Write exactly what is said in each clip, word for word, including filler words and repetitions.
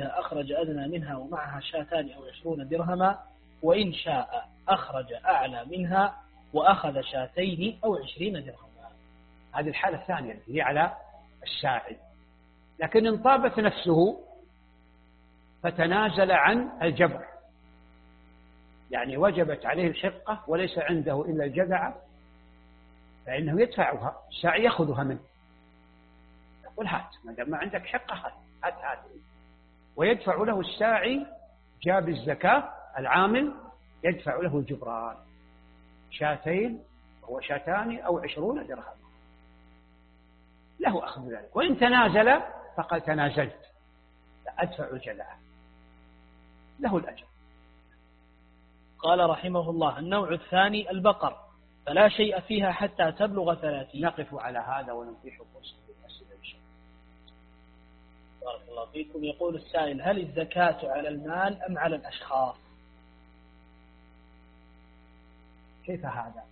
أخرج أدنى منها ومعها شاتان أو عشرون درهما، وإن شاء أخرج أعلى منها وأخذ شاتين أو عشرين درهما. هذه الحالة الثانية هي على الساعي. لكن إن طابت نفسه فتنازل عن الجبر، يعني وجبت عليه الحقة وليس عنده إلا الجذعة، فإنه يدفعها، الساعي يأخذها منه، يقول هات، ما دام ما عندك حقة هات هات هات، ويدفع له الساعي جاب الزكاة العامل يدفع له الجبران، شاتين هو شاتان أو عشرون درهم، له أخذ ذلك. وإن تنازل فقد تنازلت أدفع الجذعة، له الأجر. قال رحمه الله: النوع الثاني البقر، فلا شيء فيها حتى تبلغ ثلاثين. نقف على هذا ونتيح فرصة للأسئلة إن شاء الله. بارك الله فيكم. يقول السائل: هل الزكاة على المال أم على الأشخاص؟ كيف هذا؟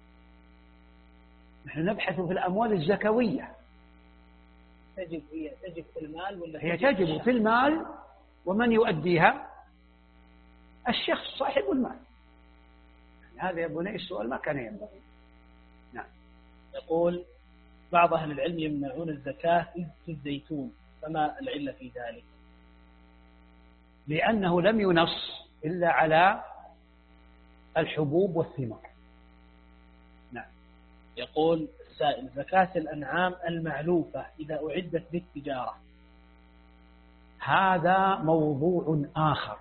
نحن نبحث في الأموال الزكوية. تجب هي تجب في المال ولا هي تجب في المال، ومن يؤديها؟ الشخص صاحب المال. هذا يا بني السؤال ما كان ينبغي. نعم. يقول: بعض أهل العلم يمنعون الزكاة في الزيتون، فما العلة في ذلك؟ لأنه لم ينص إلا على الحبوب والثمار. نعم. يقول السائل: زكاة الأنعام المعلوفة إذا أعدت للتجارة. هذا موضوع آخر،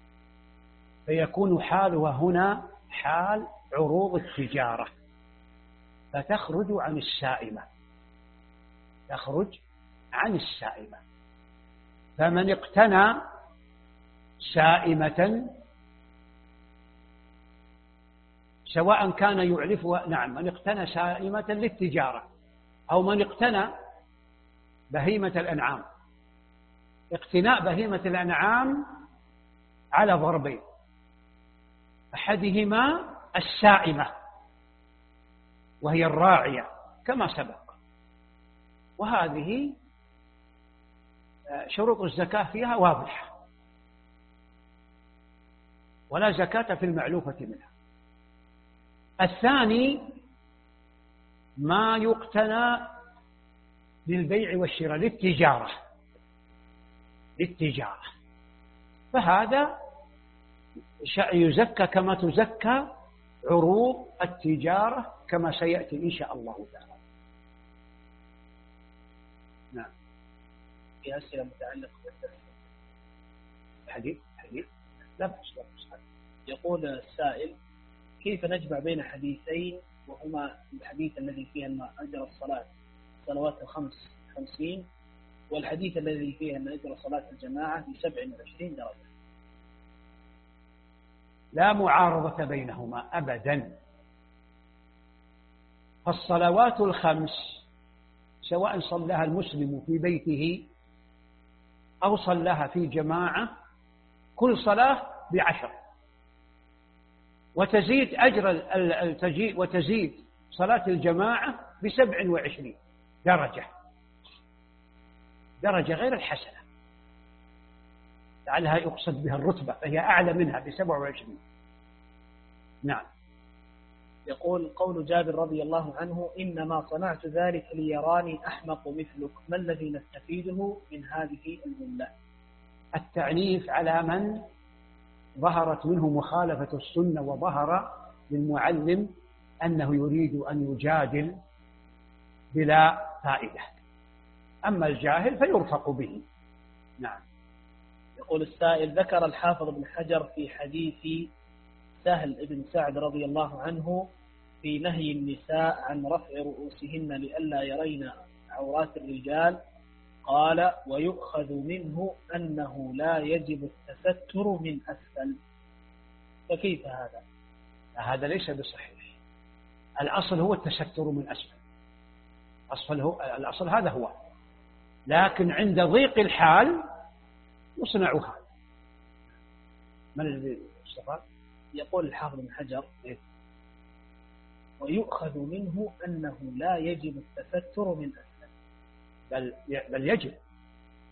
فيكون حالها هنا حال عروض التجارة، فتخرج عن السائمة، تخرج عن السائمة. فمن اقتنى سائمة سواء كان يعرفها، نعم، من اقتنى سائمة للتجارة أو من اقتنى بهيمة الأنعام. اقتناء بهيمة الأنعام على ضربين: أحدهما السائمة وهي الراعية كما سبق، وهذه شروط الزكاة فيها واضحة، ولا زكاة في المعلوفة منها. الثاني ما يقتنى للبيع والشراء للتجارة للتجارة فهذا يزكى كما تزكى عروض التجارة كما سيأتي إن شاء الله تعالى. نعم. في أسئلة متعلقة بالدرس. حديث حديث لا بأس لا بأس. يقول السائل: كيف نجمع بين حديثين وهما الحديث الذي فيه أن أجر الصلاة الصلوات الخمس خمسين، والحديث الذي فيه أن أجر صلاة الجماعة بسبع وعشرين درجة؟ لا معارضة بينهما أبدا. فالصلوات الخمس سواء صلىها المسلم في بيته أو صلىها في جماعة كل صلاة بعشر، وتزيد أجر التجيء وتزيد صلاة الجماعة بسبع وعشرين درجة، درجة غير الحسنة، لعلها يقصد بها الرتبة، فهي أعلى منها بسبع وعشرين. نعم. يقول: قول جابر رضي الله عنه: إنما صنعت ذلك ليراني أحمق مثلك، ما الذي نستفيده من هذه الجملة؟ التعنيف على من ظهرت منه مخالفة السنة، وظهر للمعلم أنه يريد أن يجادل بلا فائدة، أما الجاهل فيرفق به. نعم. يقول السائل: ذكر الحافظ بن حجر في حديث سهل بن سعد رضي الله عنه في نهي النساء عن رفع رؤوسهن لئلا يرين عورات الرجال، قال: ويؤخذ منه أنه لا يجب التستر من أسفل. فكيف هذا؟ هذا ليس بصحيح. الأصل هو التستر من أسفل، أصل هو الأصل هذا هو، لكن عند ضيق الحال يصنع هذا. من الذي استفاد؟ يقول الحافظ بن حجر: ويؤخذ منه أنه لا يجب التستر من أسفل. بل, بل يجب